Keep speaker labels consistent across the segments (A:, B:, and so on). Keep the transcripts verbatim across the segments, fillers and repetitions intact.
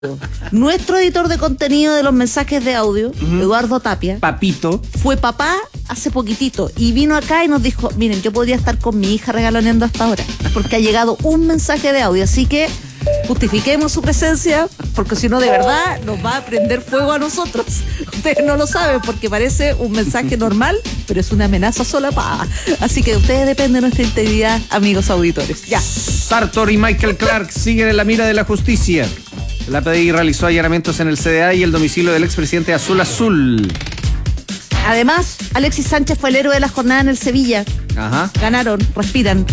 A: Nuestro editor de contenido de los mensajes de audio, uh-huh. Eduardo Tapia,
B: Papito,
A: fue papá hace poquitito y vino acá y nos dijo, miren, yo podría estar con mi hija regaloneando hasta ahora, porque ha llegado un mensaje de audio, así que justifiquemos su presencia, porque si no de verdad nos va a prender fuego a nosotros. Ustedes no lo saben porque parece un mensaje normal, pero es una amenaza solapada. Así que ustedes dependen de nuestra integridad, amigos auditores. Ya.
B: Sartor y Michael Clark siguen en la mira de la justicia. La P D I realizó allanamientos en el C D A y el domicilio del expresidente Azul Azul.
A: Además, Alexis Sánchez fue el héroe de la jornada en el Sevilla.
B: Ajá.
A: Ganaron, respiran.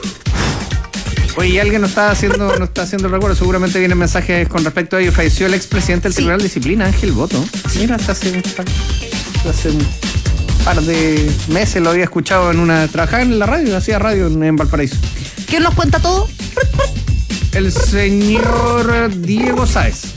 B: Oye, y alguien nos está haciendo, nos está haciendo el recuerdo, seguramente vienen mensajes con respecto a ello. Falleció el expresidente del sí. Tribunal de Disciplina, Ángel Boto. Mira, hasta hace un par, hace un par de meses lo había escuchado en una... Trabajaba en la radio, hacía radio en, en Valparaíso.
A: ¿Quién nos cuenta todo?
B: El señor Diego Sáez.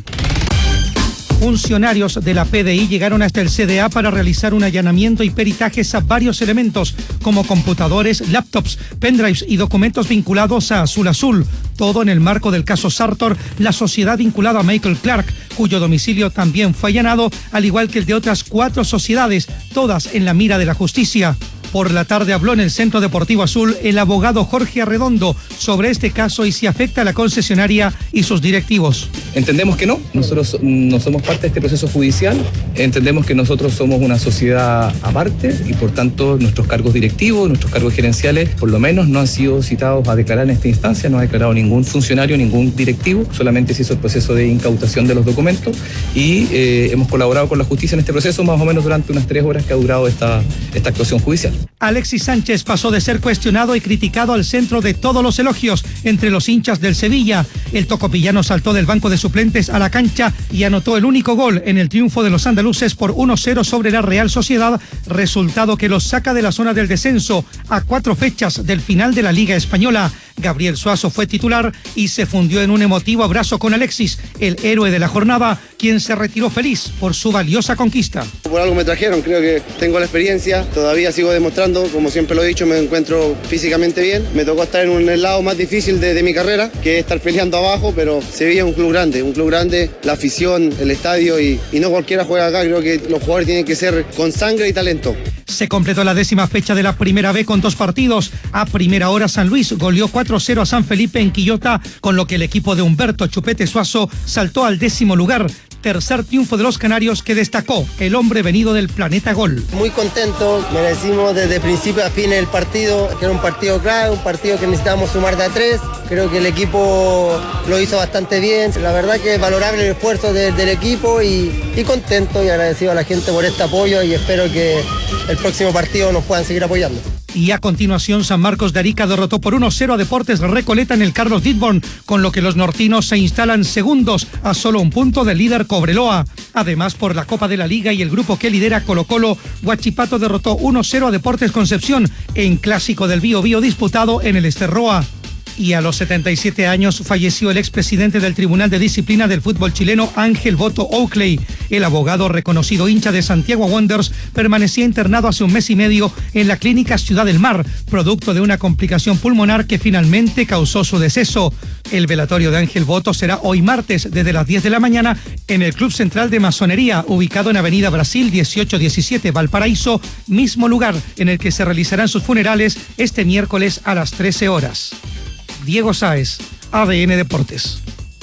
C: Funcionarios de la P D I llegaron hasta el C D A para realizar un allanamiento y peritajes a varios elementos, como computadores, laptops, pendrives y documentos vinculados a Azul Azul. Todo en el marco del caso Sartor, la sociedad vinculada a Michael Clark, cuyo domicilio también fue allanado, al igual que el de otras cuatro sociedades, todas en la mira de la justicia. Por la tarde habló en el Centro Deportivo Azul el abogado Jorge Arredondo sobre este caso y si afecta a la concesionaria y sus directivos.
D: Entendemos que no, nosotros no somos parte de este proceso judicial, entendemos que nosotros somos una sociedad aparte y por tanto nuestros cargos directivos, nuestros cargos gerenciales por lo menos no han sido citados a declarar en esta instancia, no ha declarado ningún funcionario, ningún directivo, solamente se hizo el proceso de incautación de los documentos y eh, hemos colaborado con la justicia en este proceso más o menos durante unas tres horas que ha durado esta, esta actuación judicial.
C: Alexis Sánchez pasó de ser cuestionado y criticado al centro de todos los elogios entre los hinchas del Sevilla. El tocopillano saltó del banco de suplentes a la cancha y anotó el único gol en el triunfo de los andaluces por uno cero sobre la Real Sociedad, resultado que los saca de la zona del descenso a cuatro fechas del final de la Liga Española. Gabriel Suazo fue titular y se fundió en un emotivo abrazo con Alexis, el héroe de la jornada, quien se retiró feliz por su valiosa conquista.
E: Por algo me trajeron, creo que tengo la experiencia, todavía sigo demostrando, como siempre lo he dicho, me encuentro físicamente bien. Me tocó estar en un lado más difícil de, de mi carrera, que es estar peleando abajo, pero Sevilla es un club grande, un club grande, la afición, el estadio y, y no cualquiera juega acá, creo que los jugadores tienen que ser con sangre y talento.
C: Se completó la décima fecha de la Primera B con dos partidos. A primera hora San Luis goleó cuatro cero a San Felipe en Quillota, con lo que el equipo de Humberto Chupete Suazo saltó al décimo lugar. Tercer triunfo de los canarios que destacó el hombre venido del Planeta Gol.
F: Muy contento, merecimos desde principio a fin el partido, que era un partido clave, un partido que necesitábamos sumar de a tres. Creo que el equipo lo hizo bastante bien, la verdad que es valorable el esfuerzo de, del equipo y, y contento y agradecido a la gente por este apoyo y espero que el próximo partido nos puedan seguir apoyando.
C: Y a continuación, San Marcos de Arica derrotó por uno cero a Deportes Recoleta en el Carlos Didborn, con lo que los nortinos se instalan segundos a solo un punto del líder Cobreloa. Además, por la Copa de la Liga y el grupo que lidera Colo-Colo, Huachipato derrotó uno cero a Deportes Concepción en Clásico del Bío Bío disputado en el Esterroa. Y a los setenta y siete años falleció el expresidente del Tribunal de Disciplina del fútbol chileno, Ángel Boto Oakley. El abogado, reconocido hincha de Santiago Wanderers, permanecía internado hace un mes y medio en la clínica Ciudad del Mar, producto de una complicación pulmonar que finalmente causó su deceso. El velatorio de Ángel Boto será hoy martes desde las diez de la mañana en el Club Central de Masonería, ubicado en Avenida Brasil dieciocho diecisiete, Valparaíso, mismo lugar en el que se realizarán sus funerales este miércoles a las trece horas. Diego Sáez, A D N Deportes.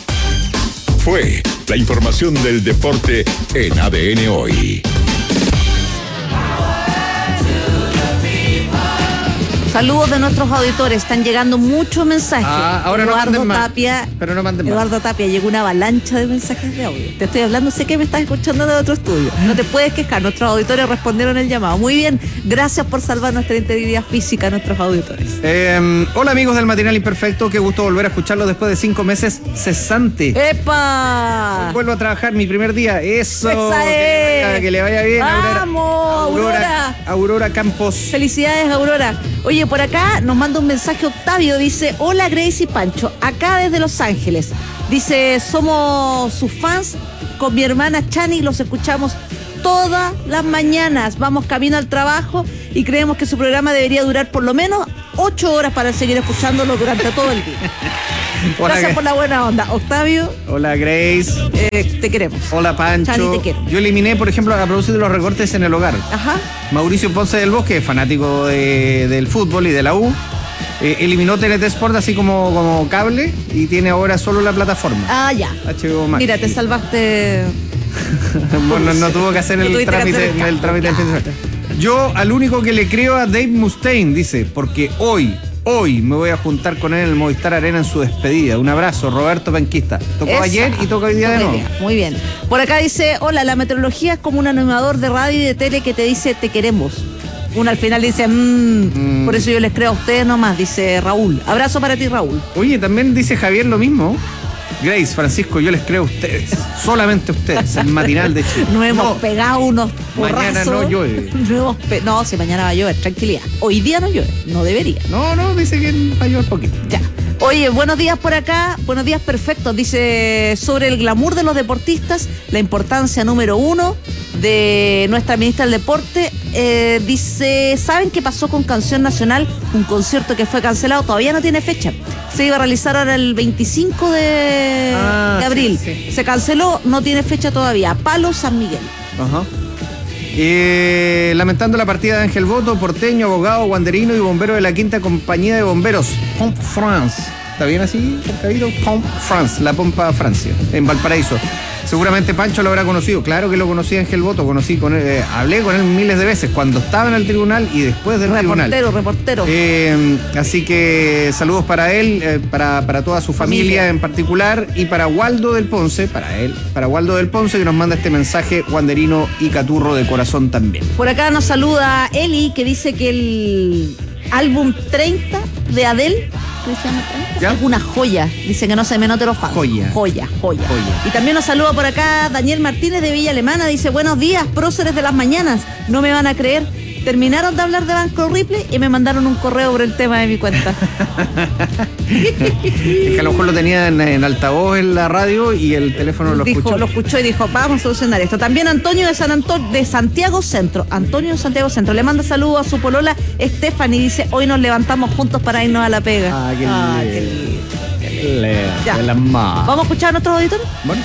G: Fue la información del deporte en A D N Hoy.
A: Saludos de nuestros auditores, están llegando muchos mensajes.
B: Ah, ahora
A: Eduardo
B: no manden
A: Tapia,
B: más, pero no manden más.
A: Eduardo Tapia, llegó una avalancha de mensajes de audio. Te estoy hablando, sé que me estás escuchando de otro estudio. No te puedes quejar, nuestros auditores respondieron el llamado. Muy bien, gracias por salvar nuestra integridad física a nuestros auditores.
B: Eh, hola amigos del Matinal Imperfecto, qué gusto volver a escucharlo después de cinco meses cesante.
A: ¡Epa!
B: Vuelvo a trabajar mi primer día, eso.
A: ¡Esa es!
B: Que le vaya bien.
A: ¡Vamos, Aurora!
B: Aurora, Aurora Campos.
A: Felicidades, Aurora. Oye, por acá nos manda un mensaje Octavio, dice: hola Grace y Pancho, acá desde Los Ángeles. Dice, somos sus fans, con mi hermana Chani los escuchamos todas las mañanas. Vamos camino al trabajo y creemos que su programa debería durar por lo menos ocho horas para seguir escuchándolo durante todo el día.
B: Hola,
A: Gracias
B: Gra-
A: por la buena onda. Octavio,
B: Hola, Grace.
A: eh, te queremos.
B: Hola, Pancho.
A: Chani, te quiero.
B: Yo eliminé, por ejemplo, a propósito de los recortes en el hogar.
A: Ajá.
B: Mauricio Ponce del Bosque, fanático de- del fútbol y de la U, eh, eliminó T N T Sport así como, como cable y tiene ahora solo la plataforma.
A: Ah, ya.
B: H B O Max.
A: Mira, te salvaste.
B: Bueno, no tuvo que hacer
A: No
B: el
A: tuviste que
B: trámite,
A: hacer el
B: el trámite del fin de semana. Yo al único que le creo a Dave Mustaine, dice, porque hoy, hoy me voy a juntar con él en el Movistar Arena en su despedida. Un abrazo, Roberto Penquista. Tocó
A: Esa.
B: ayer y toca hoy día de
A: Toca
B: nuevo.
A: hoy día. Muy bien. Por acá dice, hola, la meteorología es como un animador de radio y de tele que te dice te queremos. Uno al final dice, mmm,
B: Mm.
A: por eso yo les creo a ustedes nomás, dice Raúl. Abrazo para ti, Raúl.
B: Oye, también dice Javier lo mismo. Grace, Francisco, yo les creo a ustedes. Solamente a ustedes, el matinal de Chile.
A: No hemos
B: No,
A: pegado unos
B: mañana
A: porrazos.
B: no llueve.
A: No, hemos pe- no, si mañana va a llover, tranquilidad. Hoy día no llueve, no debería.
B: No, no, dice que va a llover poquito.
A: Ya. Oye, buenos días por acá, buenos días perfectos. Dice sobre el glamour de los deportistas, la importancia número uno de nuestra ministra del Deporte. Eh, dice, ¿saben qué pasó con Canción Nacional? Un concierto que fue cancelado, todavía no tiene fecha. Se iba a realizar ahora el veinticinco de,
B: Ah,
A: de abril.
B: sí, sí.
A: Se canceló, no tiene fecha todavía. Palo San Miguel.
B: Ajá. Eh, lamentando la partida de Ángel Boto, porteño, abogado, guanderino y bombero de la quinta compañía de bomberos, Pompe France. ¿Está bien así, Cabito? Pompe France, la Pompa Francia, en Valparaíso. Seguramente Pancho lo habrá conocido. Claro que lo conocí a Ángel Boto, conocí con él, eh, hablé con él miles de veces, cuando estaba en el tribunal y después del tribunal.
A: Reportero, reportero.
B: Eh, así que saludos para él, eh, para, para toda su familia,
A: Familia.
B: en particular, y para Waldo del Ponce, para él, para Waldo del Ponce, que nos manda este mensaje, guanderino y caturro de corazón también.
A: Por acá nos saluda Eli, que dice que el álbum treinta de Adele, ¿qué se llama treinta?
B: ¿Ya?
A: Es una joya. Dice que no se me note los fans.
B: Joya.
A: Joya, joya.
B: Joya.
A: Y también nos saluda por acá Daniel Martínez de Villa Alemana. Dice, buenos días, próceres de las mañanas. No me van a creer. Terminaron de hablar de Banco Ripley y me mandaron un correo por el tema de mi cuenta.
B: Es que a lo mejor lo tenía en, en altavoz en la radio y el teléfono lo
A: dijo,
B: escuchó.
A: lo escuchó y dijo, vamos a solucionar esto. También Antonio de San Antonio, de Santiago Centro. Antonio de Santiago Centro. Le manda saludos a su polola Stephanie y dice, hoy nos levantamos juntos para irnos a la pega.
B: Ah, qué
A: Ah,
B: lindo.
A: qué lindo.
B: Le-
A: Ya.
B: de la ma-
A: ¿Vamos a escuchar a nuestros auditores?
B: Bueno,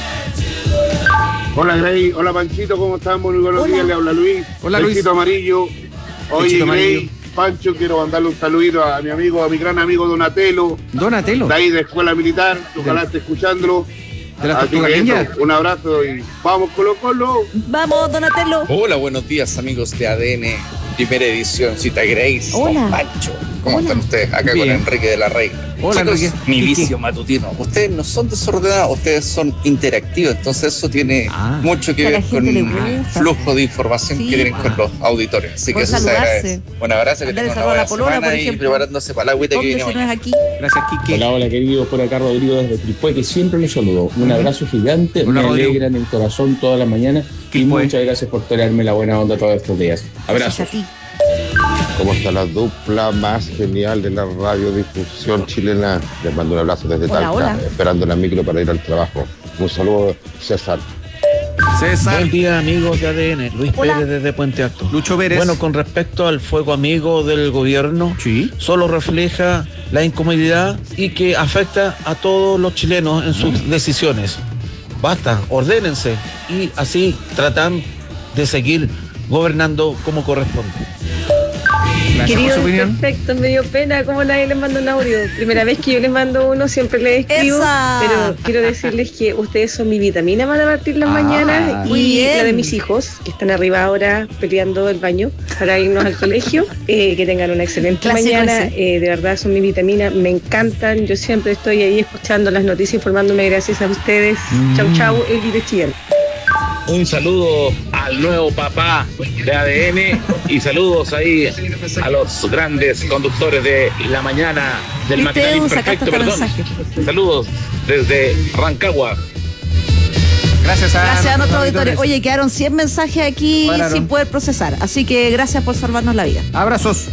H: Hola Grey, hola Panchito, ¿cómo están? Muy buenos
A: Hola.
H: días, le habla Luis.
B: Hola, Luis.
H: Besito amarillo. Oye
B: Besito amarillo.
H: Grey, Pancho, quiero mandarle un saludito a mi amigo, a mi gran amigo Donatello,
B: Donatello,
H: de ahí de Escuela Militar, ojalá esté escuchándolo.
B: de la
H: Así
B: Tortuga
H: que
B: Ninja.
H: eso, un abrazo y vamos Colo Colo.
A: Vamos, Donatello.
I: Hola, buenos días amigos de A D N, primera edición, Cita Grace,
A: Hola.
I: Don Pancho. ¿Cómo
A: Hola.
I: están ustedes? Acá
B: Bien.
I: con Enrique de la Reina.
B: Hola,
I: Chicos,
B: Enrique.
I: mi
B: ¿Qué,
I: vicio matutino. Ustedes no son desordenados, ustedes son interactivos, entonces eso tiene
B: Ah.
I: mucho que
A: Que a la
I: ver
A: gente
I: con
A: le
I: el
A: gusta.
I: flujo de información
A: Sí,
I: que tienen
A: po.
I: con los auditores. Así
A: Por
I: que eso se
A: saludarse.
I: agradece. Un abrazo, que
A: Mandarle
I: tengan una
A: saludo a la
I: buena
A: polola,
I: semana
A: por
I: y
A: ejemplo.
I: preparándose para la agüita que
A: ¿Dónde
I: viene
A: si no
I: mañana.
A: es aquí?
B: Gracias, Kike.
J: Hola, hola queridos, por acá Rodrigo desde Quilpué, que siempre los saludo. Un abrazo gigante,
B: Hola,
J: me
B: Rodrigo.
J: alegran el corazón toda la mañana y
B: Quilpué.
J: muchas gracias por tolerarme la buena onda todos estos días. Abrazos.
A: Gracias a ti.
K: ¿Cómo está la dupla más genial de la radiodifusión chilena? Les mando un abrazo desde
A: Hola,
K: Talca,
A: hola.
K: esperando la micro para ir al trabajo. Un saludo, César.
B: César,
L: Buen día amigos de A D N, Luis
A: Hola.
L: Pérez desde Puente Alto.
B: Lucho Pérez.
L: Bueno, con respecto al fuego amigo del gobierno,
B: Sí.
L: solo refleja la incomodidad y que afecta a todos los chilenos en sus decisiones. Basta, ordénense y así tratan de seguir gobernando como corresponde.
B: Gracias por
M: Queridos
B: su opinión.
M: perfectos, me dio pena como nadie les manda un audio. Primera vez que yo les mando uno, siempre les escribo.
A: ¡Esa!
M: Pero quiero decirles que ustedes son mi vitamina para partir las
B: Ah,
M: mañanas
A: muy
M: y
A: bien.
M: la de mis hijos, que están arriba ahora peleando el baño para irnos al colegio. Eh, que tengan una excelente
A: Clásico
M: mañana.
A: ese.
M: Eh, de verdad son mi vitamina, me encantan. Yo siempre estoy ahí escuchando las noticias, informándome gracias a ustedes. Chau, chau, Eli de Chillán.
N: Un saludo al nuevo papá de A D N y saludos ahí a los grandes conductores de la mañana del
A: Viste,
N: matinal
A: Edu, sacaste
N: imperfecto,
A: este
N: perdón.
A: mensaje.
N: Saludos desde Rancagua.
B: Gracias a,
A: Gracias a nuestros auditores.
B: auditores.
A: Oye, quedaron cien mensajes aquí
B: Cuadraron.
A: sin poder procesar. Así que gracias por salvarnos la vida.
B: Abrazos.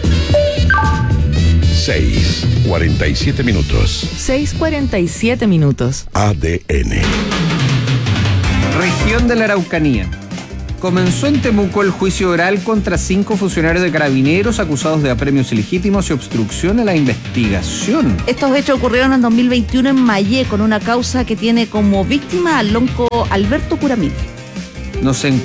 G: seis, cuarenta y siete minutos.
O: seis cuarenta y siete minutos.
G: A D N.
B: Región de la Araucanía. Comenzó en Temuco el juicio oral contra cinco funcionarios de Carabineros acusados de apremios ilegítimos y obstrucción a la investigación.
A: Estos hechos ocurrieron en dos mil veintiuno en Mayé, con una causa que tiene como víctima al lonco Alberto Curamí.
B: Nos, en...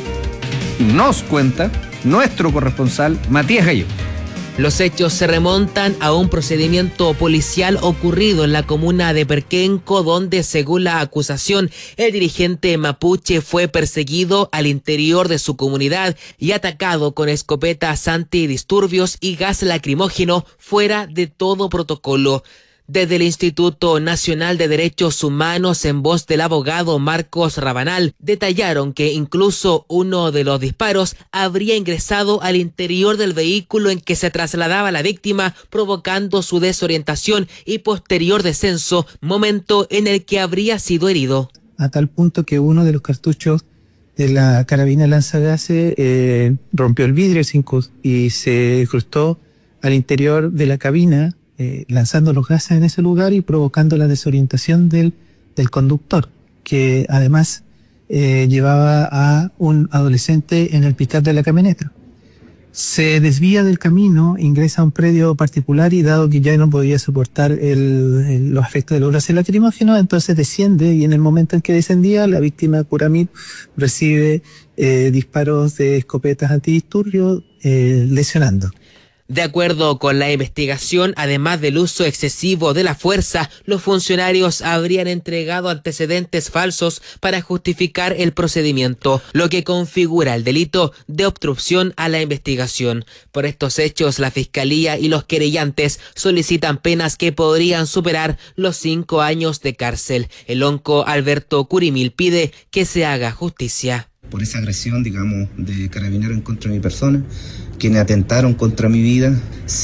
B: Nos cuenta nuestro corresponsal Matías Gallo.
O: Los hechos se remontan a un procedimiento policial ocurrido en la comuna de Perquenco, donde, según la acusación, el dirigente mapuche fue perseguido al interior de su comunidad y atacado con escopetas antidisturbios y gas lacrimógeno fuera de todo protocolo. Desde el Instituto Nacional de Derechos Humanos, en voz del abogado Marcos Rabanal, detallaron que incluso uno de los disparos habría ingresado al interior del vehículo en que se trasladaba la víctima, provocando su desorientación y posterior descenso, momento en el que habría sido herido.
P: A tal punto que uno de los cartuchos de la carabina lanzagases eh, rompió el vidrio y se incrustó al interior de la cabina, Eh, lanzando los gases en ese lugar y provocando la desorientación del, del conductor, que además eh, llevaba a un adolescente en el pick-up de la camioneta. Se desvía del camino, ingresa a un predio particular y, dado que ya no podía soportar el, el, los efectos de los gases lacrimógenos, entonces desciende, y en el momento en que descendía, la víctima Curamí recibe eh, disparos de escopetas antidisturbios, eh, lesionando.
O: De acuerdo con la investigación, además del uso excesivo de la fuerza, los funcionarios habrían entregado antecedentes falsos para justificar el procedimiento, lo que configura el delito de obstrucción a la investigación. Por estos hechos, la Fiscalía y los querellantes solicitan penas que podrían superar los cinco años de cárcel. El onco Alberto Curimil pide que se haga justicia.
Q: Por esa agresión, digamos, de Carabineros en contra de mi persona, quienes atentaron contra mi vida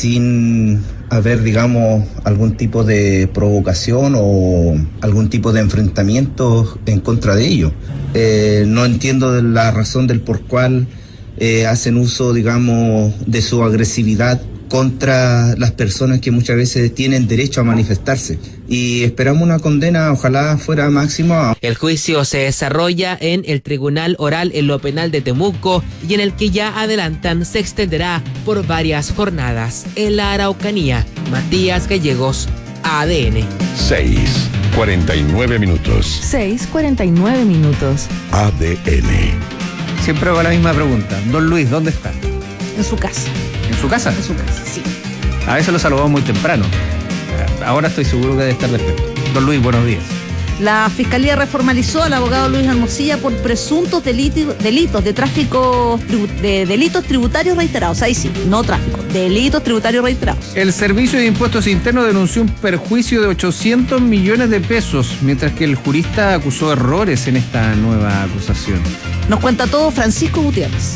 Q: sin haber, digamos, algún tipo de provocación o algún tipo de enfrentamiento en contra de ellos. Eh, no entiendo la razón del por cual eh, hacen uso, digamos, de su agresividad contra las personas que muchas veces tienen derecho a manifestarse. Y esperamos una condena, ojalá fuera máxima.
O: El juicio se desarrolla en el Tribunal Oral en lo Penal de Temuco, y en el que ya adelantan se extenderá por varias jornadas. En la Araucanía, Matías Gallegos, A D N.
G: seis, cuarenta y nueve minutos.
R: seis, cuarenta y nueve minutos.
G: A D N.
B: Siempre hago la misma pregunta. Don Luis, ¿dónde está?
A: En su casa.
B: ¿En su casa?
A: En su casa, sí.
B: A veces lo saludamos muy temprano. Ahora estoy seguro que debe estar despierto. Don Luis, buenos días.
A: La Fiscalía reformalizó al abogado Luis Hermosilla por presuntos delitos, delitos de tráfico, de delitos tributarios reiterados. Ahí sí, no tráfico, delitos tributarios reiterados.
B: El Servicio de Impuestos Internos denunció un perjuicio de ochocientos millones de pesos, mientras que el jurista acusó errores en esta nueva acusación.
A: Nos cuenta todo Francisco Gutiérrez.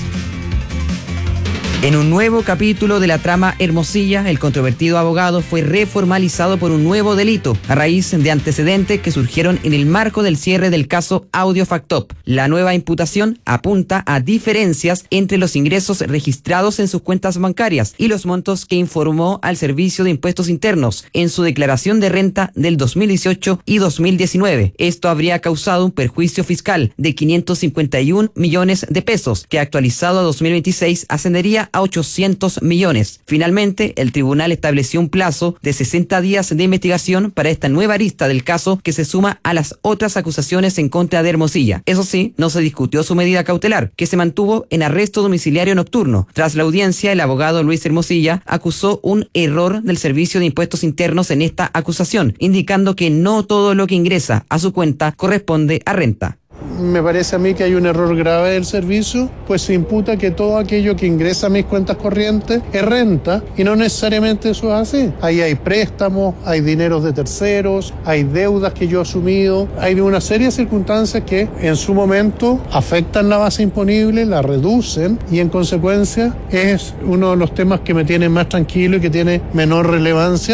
S: En un nuevo capítulo de la trama Hermosilla, el controvertido abogado fue reformalizado por un nuevo delito, a raíz de antecedentes que surgieron en el marco del cierre del caso AudioFactop. La nueva imputación apunta a diferencias entre los ingresos registrados en sus cuentas bancarias y los montos que informó al Servicio de Impuestos Internos en su declaración de renta del dos mil dieciocho y dos mil diecinueve. Esto habría causado un perjuicio fiscal de quinientos cincuenta y un millones de pesos, que actualizado a dos mil veintiséis ascendería a ochocientos millones. Finalmente, el tribunal estableció un plazo de sesenta días de investigación para esta nueva arista del caso, que se suma a las otras acusaciones en contra de Hermosilla. Eso sí, no se discutió su medida cautelar, que se mantuvo en arresto domiciliario nocturno. Tras la audiencia, el abogado Luis Hermosilla acusó un error del Servicio de Impuestos Internos en esta acusación, indicando que no todo lo que ingresa a su cuenta corresponde a renta.
T: Me parece a mí que hay un error grave del servicio, pues se imputa que todo aquello que ingresa a mis cuentas corrientes es renta, y no necesariamente eso es así. Ahí hay préstamos, hay dineros de terceros, hay deudas que yo he asumido, hay una serie de circunstancias que en su momento afectan la base imponible, la reducen, y en consecuencia es uno de los temas que me tiene más tranquilo y que tiene menor relevancia.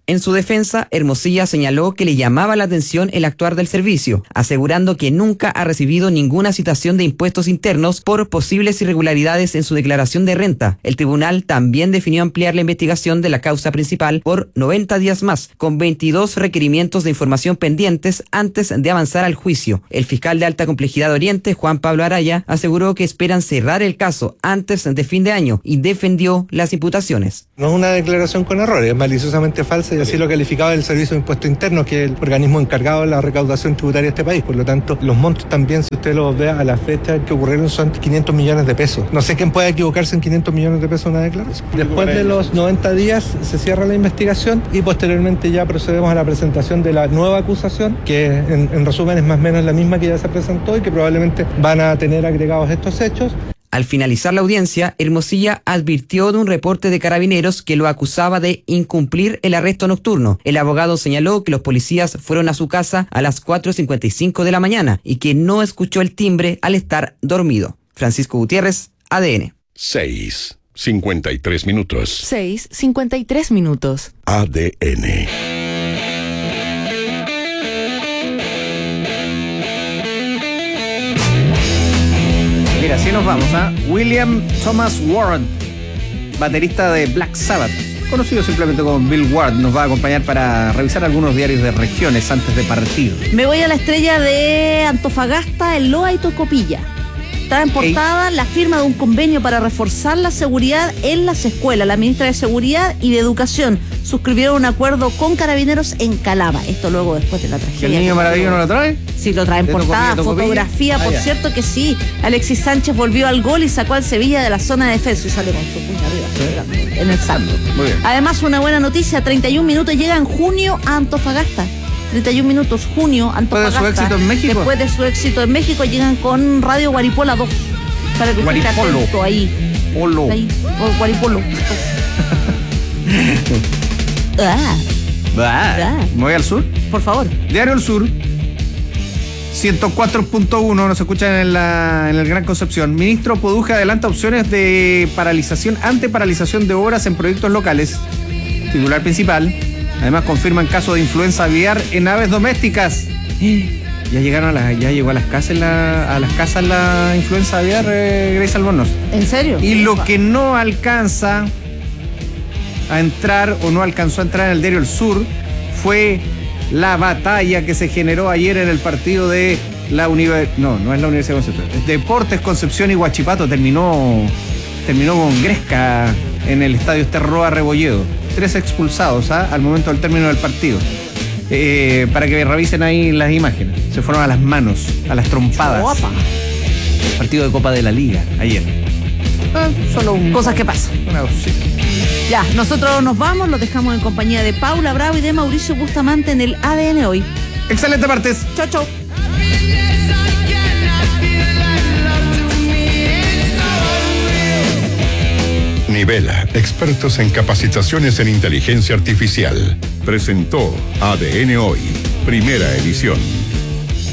S: En su defensa, Hermosilla señaló que le llamaba la atención el actuar del servicio, asegurando que nunca ha recibido ninguna citación de impuestos internos por posibles irregularidades en su declaración de renta. El tribunal también definió ampliar la investigación de la causa principal por noventa días más, con veintidós requerimientos de información pendientes antes de avanzar al juicio. El fiscal de alta complejidad de Oriente, Juan Pablo Araya, aseguró que esperan cerrar el caso antes de fin de año y defendió las imputaciones.
U: No es una declaración con errores, es maliciosamente falsa y así lo calificaba el Servicio de Impuesto Interno, que es el organismo encargado de la recaudación tributaria de este país. Por lo tanto, los montos también, si usted los ve a la fecha que ocurrieron, son quinientos millones de pesos. No sé quién puede equivocarse en quinientos millones de pesos en una declaración. Después de los noventa días se cierra la investigación y posteriormente ya procedemos a la presentación de la nueva acusación, que en, en resumen es más o menos la misma que ya se presentó y que probablemente van a tener agregados estos hechos.
S: Al finalizar la audiencia, Hermosilla advirtió de un reporte de Carabineros que lo acusaba de incumplir el arresto nocturno. El abogado señaló que los policías fueron a su casa a las cuatro cincuenta y cinco de la mañana y que no escuchó el timbre al estar dormido. Francisco Gutiérrez, A D N.
G: seis, cincuenta y tres minutos.
R: seis, cincuenta y tres minutos.
G: A D N.
B: Mira, así nos vamos, ¿ah? ¿eh? William Thomas Ward, baterista de Black Sabbath, conocido simplemente como Bill Ward, nos va a acompañar para revisar algunos diarios de regiones antes de partir.
A: Me voy a la estrella de Antofagasta, el Loa y Tocopilla. Está en portada la firma de un convenio para reforzar la seguridad en las escuelas. La ministra de Seguridad y de Educación suscribieron un acuerdo con Carabineros en Calama. Esto luego después de la tragedia.
B: ¿El niño maravilloso no lo trae?
A: Sí, lo trae en portada, fotografía, ah, por ya. Cierto que sí. Alexis Sánchez volvió al gol y sacó al Sevilla de la zona de defensa y sale con su puño arriba, ¿sí? En el salto. Muy bien. Además, una buena noticia, treinta y un minutos llega en junio a Antofagasta. treinta y un minutos, junio, Antofagasta.
B: Después de su éxito en México.
A: Después de su éxito en México, llegan con Radio Guaripola dos. Para que usted esté atento ahí.
B: Polo.
A: Ahí, o Guaripolo. ah.
B: Ah. ¿Me voy al sur?
A: Por favor.
B: Diario El Sur. ciento cuatro punto uno, nos escuchan en, la, en el Gran Concepción. Ministro Poduje adelanta opciones de paralización, ante paralización de obras en proyectos locales. Titular principal. Además confirman caso de influenza aviar en aves domésticas. Ya llegaron a las, ya llegó a las casas la, a las casas la influenza aviar, eh, Grace Albornoz.
A: ¿En serio?
B: Y lo que no alcanza a entrar o no alcanzó a entrar en el diario El Sur fue la batalla que se generó ayer en el partido de la Universidad, no, no es la Universidad de Concepción, Deportes Concepción y Huachipato. Terminó, terminó con gresca en el estadio Esterroa Rebolledo. Tres expulsados, ¿ah? Al momento del término del partido. Eh, para que revisen ahí las imágenes. Se fueron a las manos, a las trompadas.
A: Guapa.
B: Partido de Copa de la Liga ayer. Ah, solo un,
A: cosas que pasan.
B: Una, sí.
A: Ya, nosotros nos vamos, los dejamos en compañía de Paula Bravo y de Mauricio Bustamante en el A D N Hoy.
B: Excelente martes.
A: Chau, chau.
G: Nivela, expertos en capacitaciones en inteligencia artificial. Presentó A D N Hoy, primera edición.